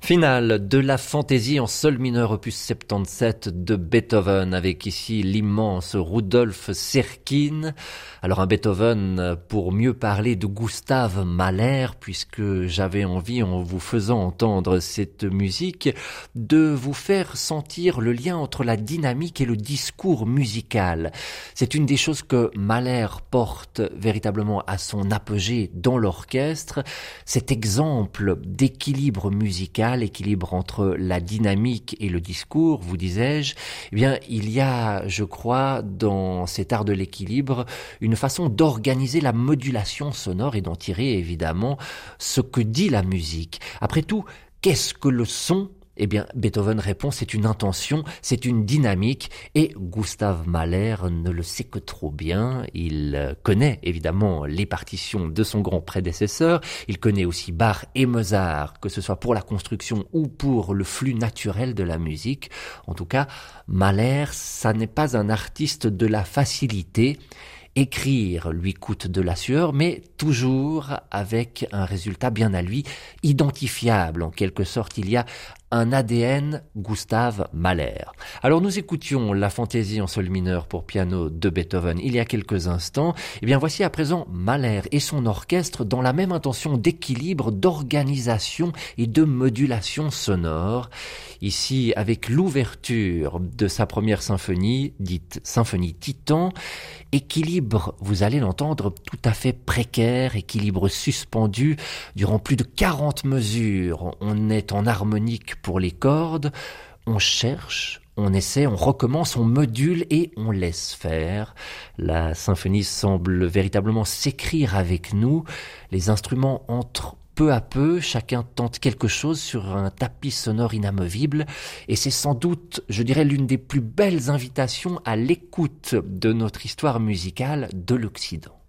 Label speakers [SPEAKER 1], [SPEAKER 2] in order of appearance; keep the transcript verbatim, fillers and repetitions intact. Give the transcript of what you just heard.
[SPEAKER 1] Finale de la fantaisie en sol mineur opus soixante-dix-sept de Beethoven, avec ici l'immense Rudolf Serkin. Alors un Beethoven pour mieux parler de Gustav Mahler, puisque j'avais envie, en vous faisant entendre cette musique, de vous faire sentir le lien entre la dynamique et le discours musical. C'est une des choses que Mahler porte véritablement à son apogée dans l'orchestre, cet exemple d'équilibre musical, l'équilibre entre la dynamique et le discours, vous disais-je, eh bien, il y a, je crois, dans cet art de l'équilibre, une façon d'organiser la modulation sonore et d'en tirer, évidemment, ce que dit la musique. Après tout, qu'est-ce que le son ? Eh bien, Beethoven répond, c'est une intention, c'est une dynamique, et Gustav Mahler ne le sait que trop bien. Il connaît évidemment les partitions de son grand prédécesseur, il connaît aussi Bach et Mozart, que ce soit pour la construction ou pour le flux naturel de la musique. En tout cas, Mahler, ça n'est pas un artiste de la facilité. Écrire lui coûte de la sueur, mais toujours avec un résultat bien à lui, identifiable en quelque sorte. Il y a un A D N Gustav Mahler. Alors nous écoutions la fantaisie en sol mineur pour piano de Beethoven il y a quelques instants. Et bien voici à présent Mahler et son orchestre dans la même intention d'équilibre, d'organisation et de modulation sonore. Ici avec l'ouverture de sa première symphonie, dite symphonie Titan, équilibre, vous allez l'entendre, tout à fait précaire, équilibre suspendu durant plus de quarante mesures. On est en harmonique pour les cordes, on cherche, on essaie, on recommence, on module et on laisse faire. La symphonie semble véritablement s'écrire avec nous. Les instruments entrent peu à peu, chacun tente quelque chose sur un tapis sonore inamovible, et c'est sans doute, je dirais, l'une des plus belles invitations à l'écoute de notre histoire musicale de l'Occident.